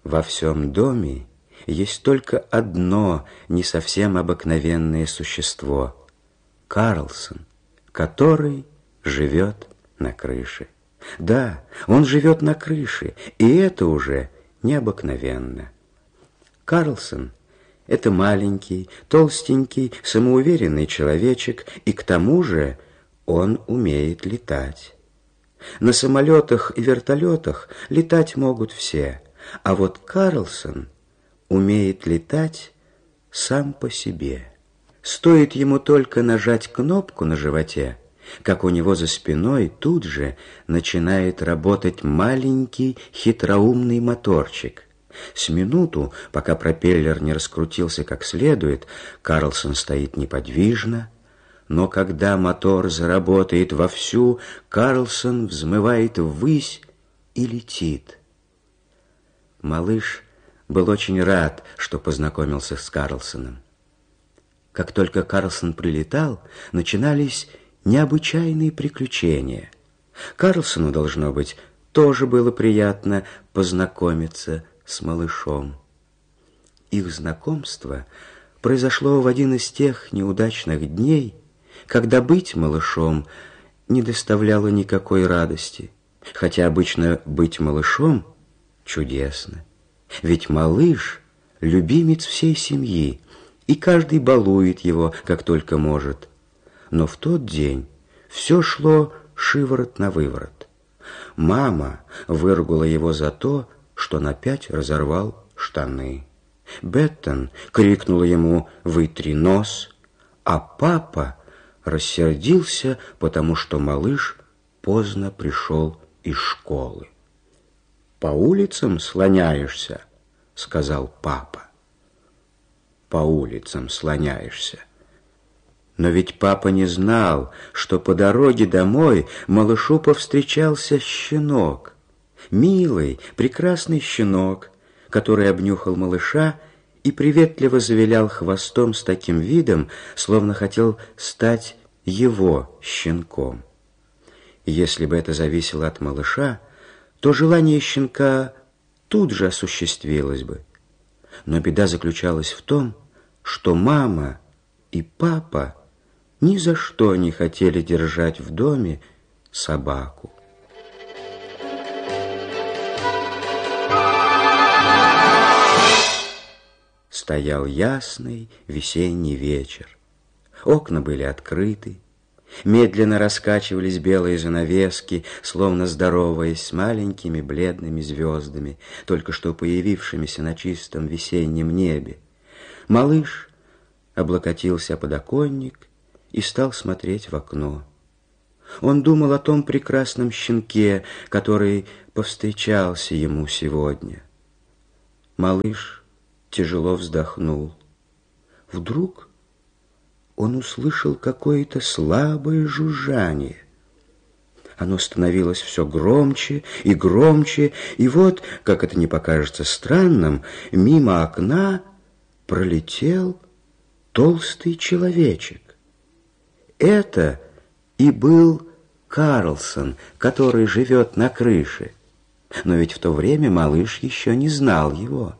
Во всем доме есть только одно не совсем обыкновенное существо — Карлсон, который живет на крыше. Да, он живет на крыше, и это уже необыкновенно. Карлсон — это маленький, толстенький, самоуверенный человечек, и к тому же он умеет летать. На самолетах и вертолетах летать могут все, а вот Карлсон умеет летать сам по себе. Стоит ему только нажать кнопку на животе, как у него за спиной тут же начинает работать маленький хитроумный моторчик. С минуту, пока пропеллер не раскрутился как следует, Карлсон стоит неподвижно, но когда мотор заработает вовсю, Карлсон взмывает ввысь и летит. Малыш был очень рад, что познакомился с Карлсоном. Как только Карлсон прилетал, начинались необычайные приключения. Карлсону, должно быть, тоже было приятно познакомиться с малышом. Их знакомство произошло в один из тех неудачных дней, когда быть малышом не доставляло никакой радости, хотя обычно быть малышом чудесно. Ведь малыш — любимец всей семьи, и каждый балует его, как только может. Но в тот день все шло шиворот на выворот. Мама выругала его за то, что он опять разорвал штаны. Беттон крикнула ему «Вытри нос», а папа рассердился, потому что малыш поздно пришел из школы. «По улицам слоняешься?» — сказал папа. «По улицам слоняешься». Но ведь папа не знал, что по дороге домой малышу повстречался щенок. Милый, прекрасный щенок, который обнюхал малыша и приветливо завилял хвостом с таким видом, словно хотел стать его щенком. Если бы это зависело от малыша, то желание щенка тут же осуществилось бы. Но беда заключалась в том, что мама и папа ни за что не хотели держать в доме собаку. Стоял ясный весенний вечер. Окна были открыты. Медленно раскачивались белые занавески, словно здороваясь с маленькими бледными звездами, только что появившимися на чистом весеннем небе. Малыш облокотился о подоконник и стал смотреть в окно. Он думал о том прекрасном щенке, который повстречался ему сегодня. Малыш тяжело вздохнул. Вдруг он услышал какое-то слабое жужжание. Оно становилось все громче и громче, и вот, как это не покажется странным, мимо окна пролетел толстый человечек. Это и был Карлсон, который живет на крыше. Но ведь в то время малыш еще не знал его.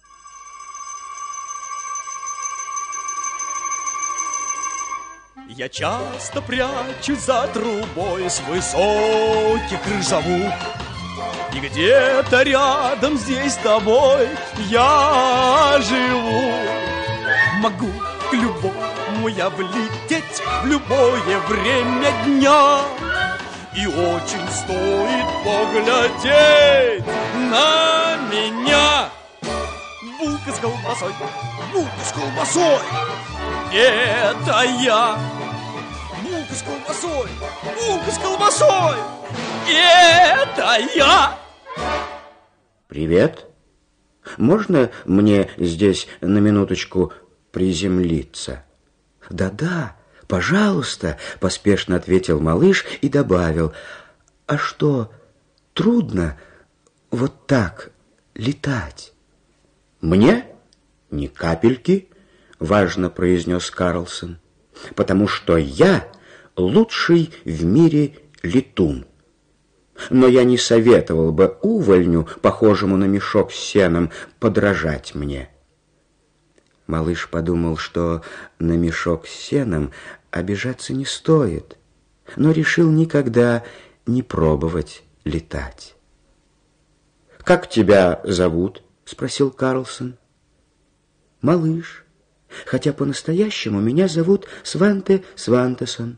Я часто прячусь за трубой с высоких крыжовух, и где-то рядом здесь с тобой я живу. Могу к любому я влететь в любое время дня, и очень стоит поглядеть на меня. Булка с колбасой, булка с колбасой, это я. Булка с колбасой, булка с колбасой, это я. Привет. Можно мне здесь на минуточку приземлиться? Да-да, пожалуйста, поспешно ответил малыш и добавил: а что, трудно вот так летать? Мне? Ни капельки, важно произнес Карлсон, потому что я лучший в мире летун. но я не советовал бы увольню, похожему на мешок с сеном, подражать мне». Малыш подумал, что на мешок с сеном обижаться не стоит, но решил никогда не пробовать летать. «Как тебя зовут?» — спросил Карлсон. «Малыш, хотя по-настоящему меня зовут Сванте Свантесон».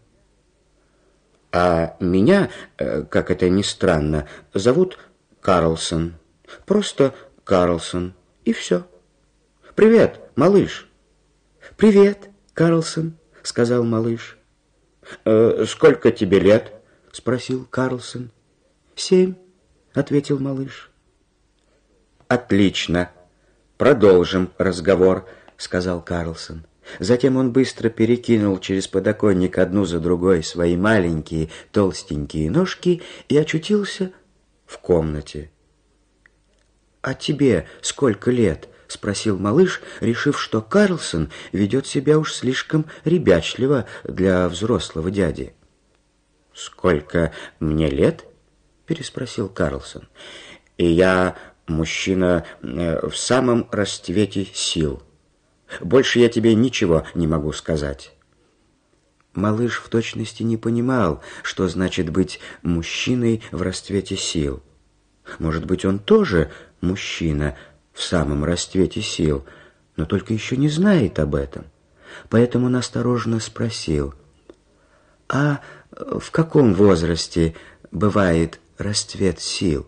«А меня, как это ни странно, зовут Карлсон. Просто Карлсон, и все. Привет, малыш». «Привет, Карлсон», — сказал малыш. «Сколько тебе лет?» — спросил Карлсон. «7», — ответил малыш. «Отлично. Продолжим разговор», — сказал Карлсон. Затем он быстро перекинул через подоконник одну за другой свои маленькие толстенькие ножки и очутился в комнате. «А тебе сколько лет?» — спросил малыш, решив, что Карлсон ведет себя уж слишком ребячливо для взрослого дяди. «Сколько мне лет?» — переспросил Карлсон. «И я мужчина в самом расцвете сил. Больше я тебе ничего не могу сказать». Малыш в точности не понимал, что значит быть мужчиной в расцвете сил. Может быть, он тоже мужчина в самом расцвете сил, но только еще не знает об этом. Поэтому он осторожно спросил: «А в каком возрасте бывает расцвет сил?»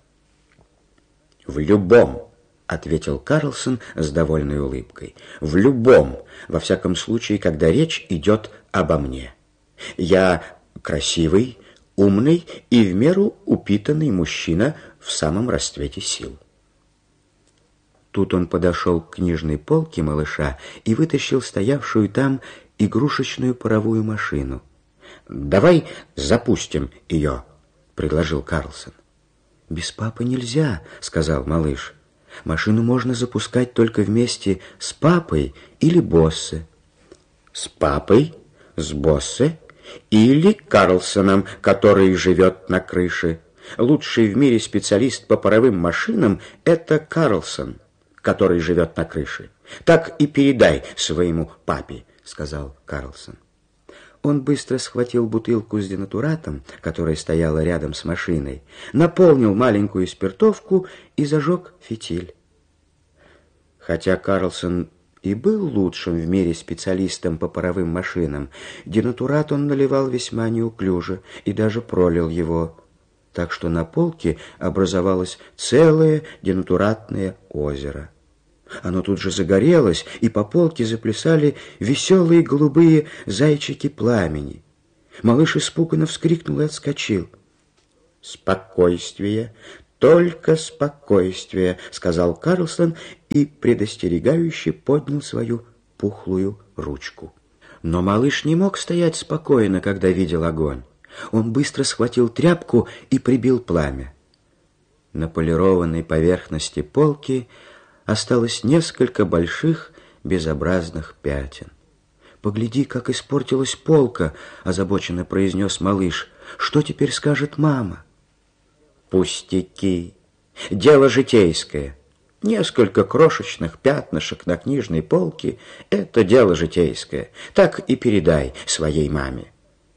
«В любом», — ответил Карлсон с довольной улыбкой. «В любом, во всяком случае, когда речь идет обо мне. Я красивый, умный и в меру упитанный мужчина в самом расцвете сил». Тут он подошел к книжной полке малыша и вытащил стоявшую там игрушечную паровую машину. «Давай запустим ее», — предложил Карлсон. «Без папы нельзя», — сказал малыш. «Машину можно запускать только вместе с папой или Боссе». «С папой, с Боссе или Карлсоном, который живет на крыше. Лучший в мире специалист по паровым машинам — это Карлсон, который живет на крыше. Так и передай своему папе», — сказал Карлсон. Он быстро схватил бутылку с денатуратом, которая стояла рядом с машиной, наполнил маленькую спиртовку и зажег фитиль. Хотя Карлсон и был лучшим в мире специалистом по паровым машинам, денатурат он наливал весьма неуклюже и даже пролил его, так что на полке образовалось целое денатуратное озеро. Оно тут же загорелось, и по полке заплясали веселые голубые зайчики пламени. Малыш испуганно вскрикнул и отскочил. «Спокойствие, только спокойствие», — сказал Карлсон и предостерегающе поднял свою пухлую ручку. Но малыш не мог стоять спокойно, когда видел огонь. Он быстро схватил тряпку и прибил пламя. На полированной поверхности полки осталось несколько больших безобразных пятен. «Погляди, как испортилась полка», — озабоченно произнес малыш. «Что теперь скажет мама?» «Пустяки. Дело житейское. Несколько крошечных пятнышек на книжной полке — это дело житейское. Так и передай своей маме».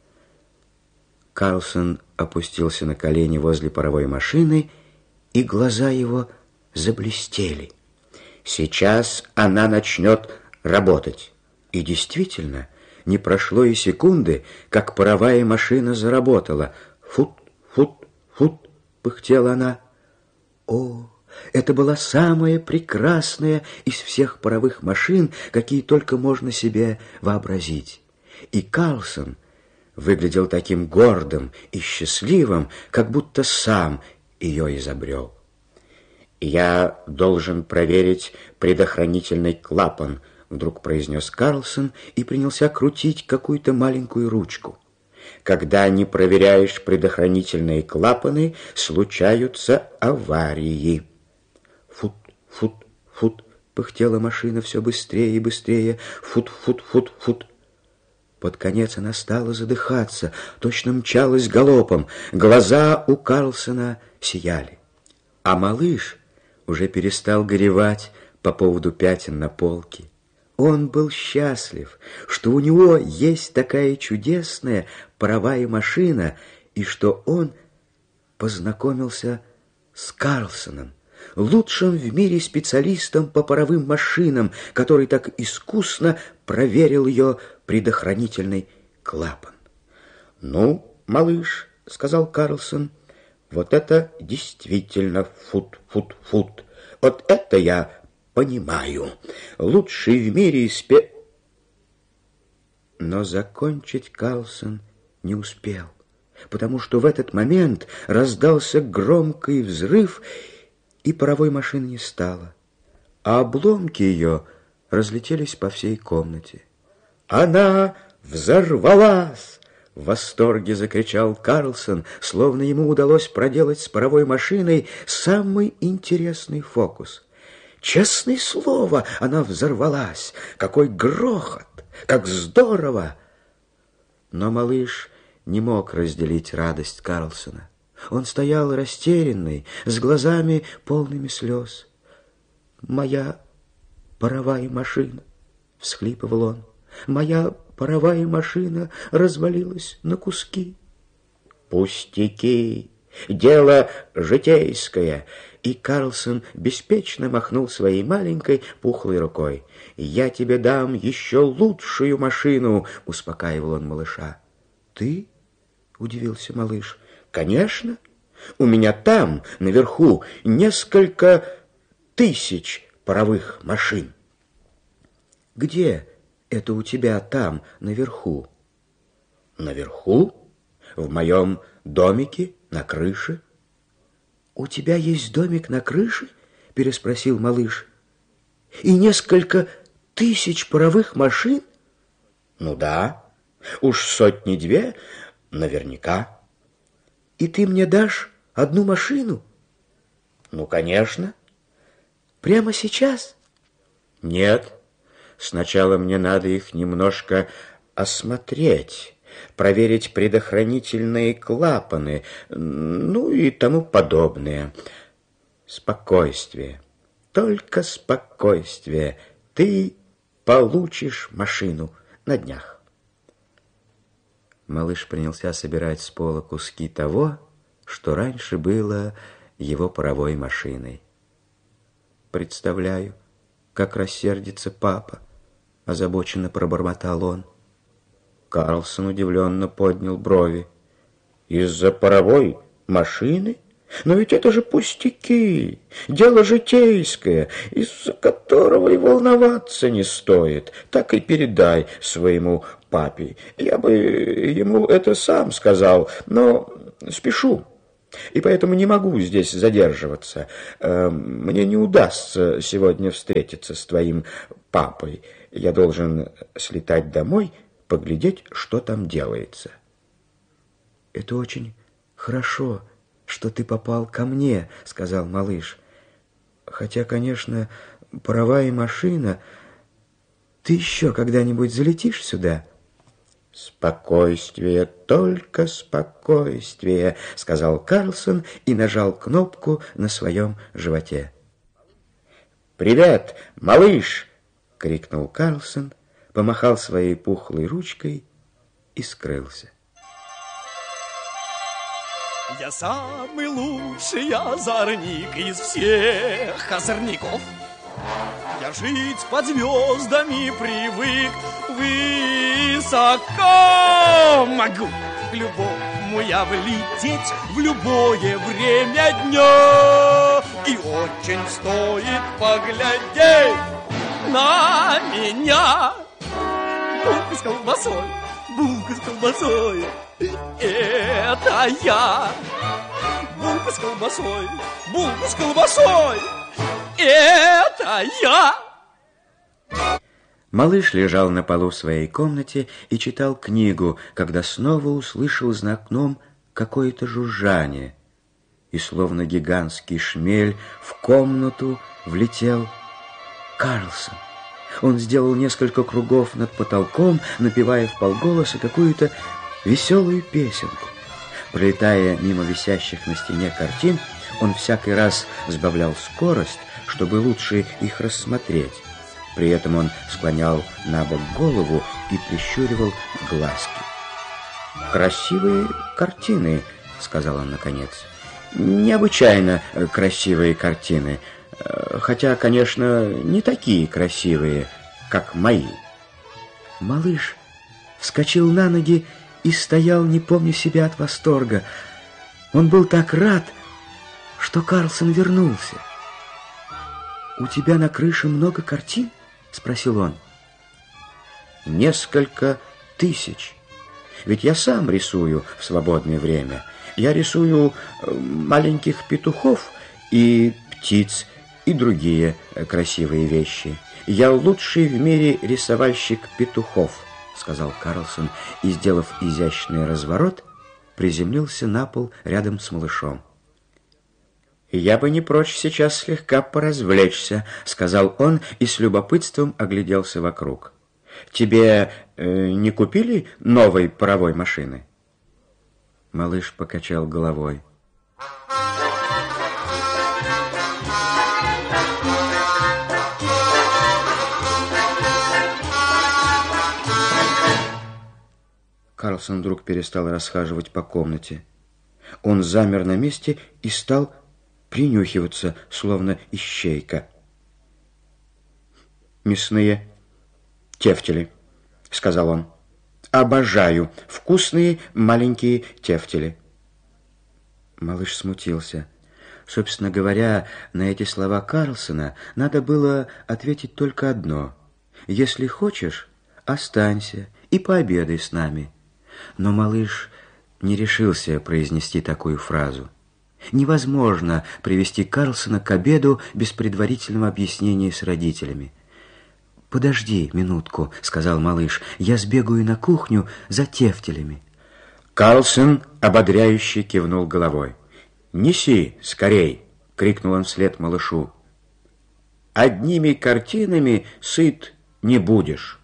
Карлсон опустился на колени возле паровой машины, и глаза его заблестели. «Сейчас она начнет работать». И действительно, не прошло и секунды, как паровая машина заработала. «Фут, фут, фут», — пыхтела она. О, это была самая прекрасная из всех паровых машин, какие только можно себе вообразить. И Карлсон выглядел таким гордым и счастливым, как будто сам ее изобрел. «Я должен проверить предохранительный клапан», — вдруг произнес Карлсон и принялся крутить какую-то маленькую ручку. «Когда не проверяешь предохранительные клапаны, случаются аварии». «Фут, фут, фут», — пыхтела машина все быстрее и быстрее. «Фут, фут, фут, фут». Под конец она стала задыхаться, точно мчалась галопом. Глаза у Карлсона сияли. А малыш уже перестал горевать по поводу пятен на полке. Он был счастлив, что у него есть такая чудесная паровая машина, и что он познакомился с Карлсоном, лучшим в мире специалистом по паровым машинам, который так искусно проверил ее предохранительный клапан. «Ну, малыш, — сказал Карлсон, — вот это действительно фут. Вот это я понимаю. Лучший в мире Но закончить Карлсон не успел, потому что в этот момент раздался громкий взрыв, и паровой машины не стало, а обломки ее разлетелись по всей комнате. «Она взорвалась!» — в восторге закричал Карлсон, словно ему удалось проделать с паровой машиной самый интересный фокус. «Честное слово, она взорвалась! Какой грохот! Как здорово!» Но малыш не мог разделить радость Карлсона. Он стоял растерянный, с глазами полными слез. «Моя паровая машина!» — всхлипывал он. «Моя паровая машина развалилась на куски». «Пустяки! Дело житейское!» И Карлсон беспечно махнул своей маленькой пухлой рукой. «Я тебе дам еще лучшую машину!» — успокаивал он малыша. «Ты?» — удивился малыш. «Конечно! У меня там, наверху, несколько тысяч паровых машин». «Где это у тебя там, наверху?» «Наверху? В моем домике на крыше». «У тебя есть домик на крыше?» — переспросил малыш. «И несколько тысяч паровых машин?» «Ну да, уж сотни-две наверняка». «И ты мне дашь одну машину?» «Ну, конечно». «Прямо сейчас?» «Нет, сначала мне надо их немножко осмотреть, проверить предохранительные клапаны, ну и тому подобное. Спокойствие, только спокойствие. Ты получишь машину на днях». Малыш принялся собирать с пола куски того, что раньше было его паровой машиной. «Представляю, как рассердится папа», — озабоченно пробормотал он. Карлсон удивленно поднял брови. «Из-за паровой машины? Но ведь это же пустяки, дело житейское, из-за которого и волноваться не стоит. Так и передай своему папе. Я бы ему это сам сказал, но спешу, и поэтому не могу здесь задерживаться. Мне не удастся сегодня встретиться с твоим папой. Я должен слетать домой, поглядеть, что там делается». «Это очень хорошо, что ты попал ко мне», — сказал малыш. «Хотя, конечно, паровая машина. Ты еще когда-нибудь залетишь сюда?» «Спокойствие, только спокойствие», — сказал Карлсон и нажал кнопку на своем животе. «Привет, малыш!» — крикнул Карлсон, помахал своей пухлой ручкой и скрылся. Я самый лучший озорник из всех озорников. Я жить под звездами привык, высоко могу к любому я влететь в любое время дня. И очень стоит поглядеть на меня. Булка с колбасой, булка с колбасой, это я. Булка с колбасой, булка с колбасой, это я. Малыш лежал на полу в своей комнате и читал книгу, когда снова услышал за окном какое-то жужжание. И словно гигантский шмель в комнату влетел Карлсон. Он сделал несколько кругов над потолком, напевая вполголоса какую-то веселую песенку. Пролетая мимо висящих на стене картин, он всякий раз сбавлял скорость, чтобы лучше их рассмотреть. При этом он склонял на бок голову и прищуривал глазки. «Красивые картины», — сказал он наконец. «Необычайно красивые картины, хотя, конечно, не такие красивые, как мои». Малыш вскочил на ноги и стоял, не помня себя от восторга. Он был так рад, что Карлсон вернулся. «У тебя на крыше много картин?» — спросил он. «Несколько тысяч. Ведь я сам рисую в свободное время. Я рисую маленьких петухов и птиц, и другие красивые вещи. Я лучший в мире рисовальщик петухов», — сказал Карлсон, и, сделав изящный разворот, приземлился на пол рядом с малышом. «Я бы не прочь сейчас слегка поразвлечься», — сказал он и с любопытством огляделся вокруг. «Тебе не купили новой паровой машины?» Малыш покачал головой. Карлсон вдруг перестал расхаживать по комнате. Он замер на месте и стал принюхиваться, словно ищейка. «Мясные тефтели», — сказал он. «Обожаю вкусные маленькие тефтели». Малыш смутился. Собственно говоря, на эти слова Карлсона надо было ответить только одно: «Если хочешь, останься и пообедай с нами». Но малыш не решился произнести такую фразу. Невозможно привести Карлсона к обеду без предварительного объяснения с родителями. «Подожди минутку», — сказал малыш, — «я сбегаю на кухню за тефтелями». Карлсон ободряюще кивнул головой. «Неси скорей!» — крикнул он вслед малышу. «Одними картинами сыт не будешь».